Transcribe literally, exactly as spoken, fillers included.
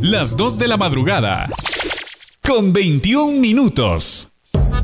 las dos de la madrugada, con veintiún minutos.